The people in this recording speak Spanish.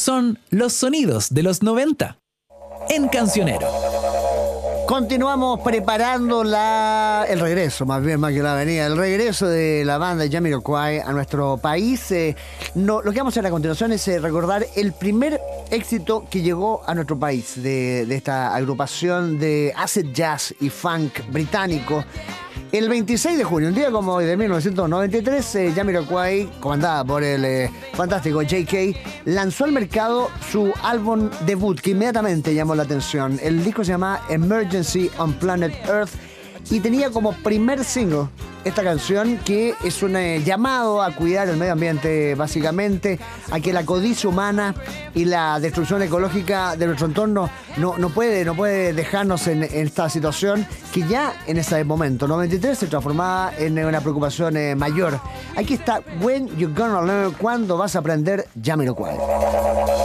son los sonidos de los 90 en Cancionero. Continuamos preparando el regreso, más que la venida, el regreso de la banda Jamiroquai a nuestro país. Lo que vamos a hacer a continuación es recordar el primer éxito que llegó a nuestro país de esta agrupación de acid jazz y funk británico. El 26 de junio, un día como hoy de 1993, Jamiroquai, comandada por el fantástico J.K., lanzó al mercado su álbum debut, que inmediatamente llamó la atención. El disco se llama Emergency on Planet Earth y tenía como primer single esta canción, que es un llamado a cuidar el medio ambiente, básicamente, a que la codicia humana y la destrucción ecológica de nuestro entorno no puede dejarnos en esta situación que ya en ese momento, 93, se transformaba en una preocupación mayor. Aquí está When You Gonna Learn, cuando vas a aprender, Jamiroquai.